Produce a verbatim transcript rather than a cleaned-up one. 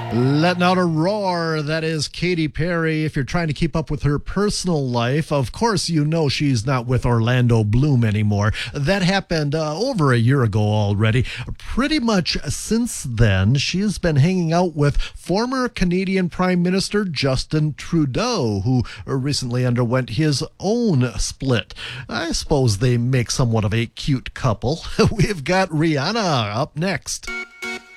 Letting out a roar, that is Katy Perry. If you're trying to keep up with her personal life, of course you know she's not with Orlando Bloom anymore. That happened uh, over a year ago already. Pretty much since then, she has been hanging out with former Canadian Prime Minister Justin Trudeau, who recently underwent his own split. I suppose they make somewhat of a cute couple. We've got Rihanna up next.